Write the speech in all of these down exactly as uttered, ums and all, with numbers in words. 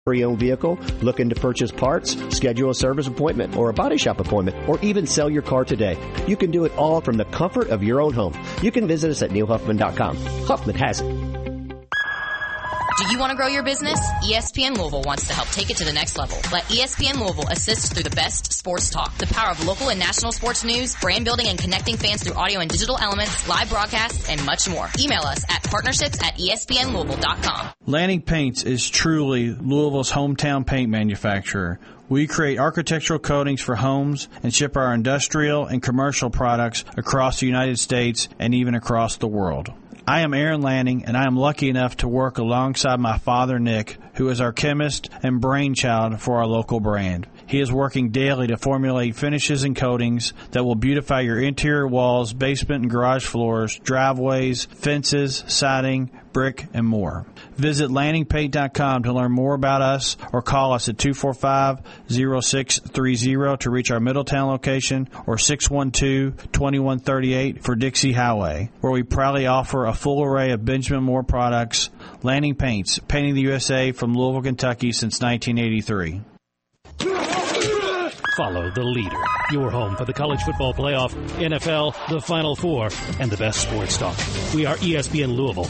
Pre-owned vehicle, looking to purchase parts, schedule a service appointment or a body shop appointment, or even sell your car today. You can do it all from the comfort of your own home. You can visit us at neil huffman dot com. Huffman has it. Do you want to grow your business? E S P N Louisville wants to help take it to the next level. Let E S P N Louisville assist through the best sports talk, the power of local and national sports news, brand building and connecting fans through audio and digital elements, live broadcasts, and much more. Email us at partnerships at E S P N Louisville dot com. Lanning Paints is truly Louisville's hometown paint manufacturer. We create architectural coatings for homes and ship our industrial and commercial products across the United States and even across the world. I am Aaron Lanning, and I am lucky enough to work alongside my father, Nick, who is our chemist and brainchild for our local brand. He is working daily to formulate finishes and coatings that will beautify your interior walls, basement and garage floors, driveways, fences, siding, brick, and more. Visit lanning paint dot com to learn more about us or call us at two four five, zero six three zero to reach our Middletown location or six one two, two one three eight for Dixie Highway, where we proudly offer a full array of Benjamin Moore products. Lanning Paints, painting the U S A from Louisville, Kentucky since nineteen eighty-three. Follow the leader. Your home for the college football playoff, N F L, the Final Four, and the best sports talk. We are E S P N Louisville.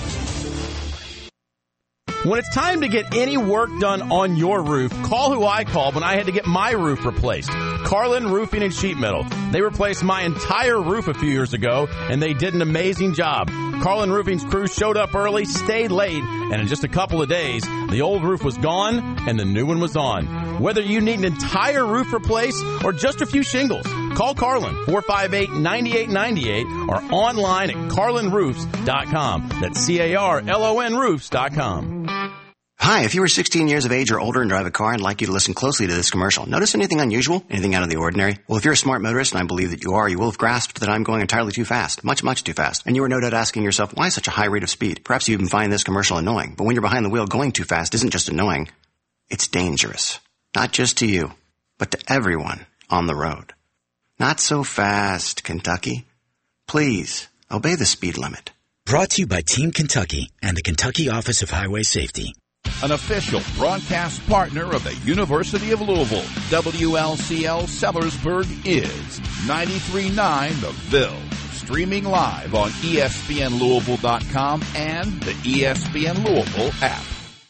When it's time to get any work done on your roof, call who I called when I had to get my roof replaced. Carlin Roofing and Sheet Metal. They replaced my entire roof a few years ago, and they did an amazing job. Carlin Roofing's crew showed up early, stayed late, and in just a couple of days, the old roof was gone and the new one was on. Whether you need an entire roof replaced or just a few shingles, call Carlin, four five eight, nine eight nine eight, or online at carlin roofs dot com. That's C A R L O N roofs dot com. Hi, if you were sixteen years of age or older and drive a car, I'd like you to listen closely to this commercial. Notice anything unusual? Anything out of the ordinary? Well, if you're a smart motorist, and I believe that you are, you will have grasped that I'm going entirely too fast. Much, much too fast. And you are no doubt asking yourself, why such a high rate of speed? Perhaps you even find this commercial annoying. But when you're behind the wheel, going too fast isn't just annoying. It's dangerous. Not just to you, but to everyone on the road. Not so fast, Kentucky. Please, obey the speed limit. Brought to you by Team Kentucky and the Kentucky Office of Highway Safety. An official broadcast partner of the University of Louisville, W L C L Sellersburg is ninety-three point nine The Ville. Streaming live on E S P N Louisville dot com and the E S P N Louisville app.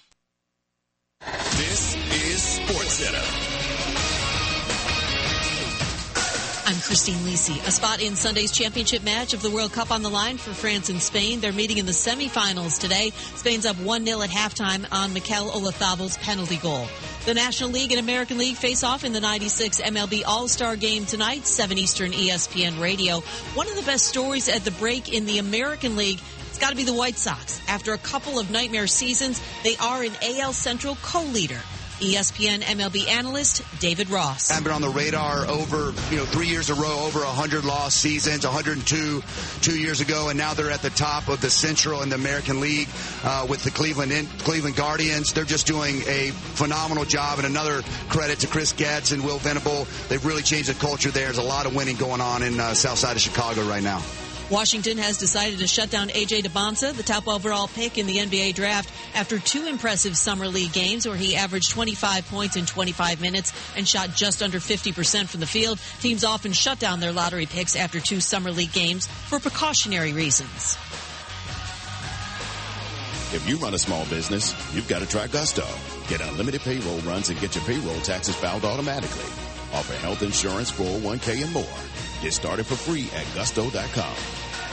This is SportsCenter. I'm Christine Lisi. A spot in Sunday's championship match of the World Cup on the line for France and Spain. They're meeting in the semifinals today. Spain's up one nil at halftime on Mikel Olazábal's penalty goal. The National League and American League face off in the ninety-six M L B All-Star Game tonight, seven Eastern E S P N Radio. One of the best stories at the break in the American League, it's got to be the White Sox. After a couple of nightmare seasons, they are an A L Central co-leader. E S P N M L B analyst David Ross. I've been on the radar over, you know, three years in a row, over one hundred lost seasons, one hundred two two years ago, and now they're at the top of the Central and the American League uh, with the Cleveland in, Cleveland Guardians. They're just doing a phenomenal job, and another credit to Chris Getz and Will Venable. They've really changed the culture there. There's a lot of winning going on in uh, south side of Chicago right now. Washington has decided to shut down A J DeBonsa, the top overall pick in the N B A draft, after two impressive summer league games where he averaged twenty-five points in twenty-five minutes and shot just under fifty percent from the field. Teams often shut down their lottery picks after two summer league games for precautionary reasons. If you run a small business, you've got to try Gusto. Get unlimited payroll runs and get your payroll taxes filed automatically. Offer health insurance, four oh one k, and more. Get started for free at gusto dot com.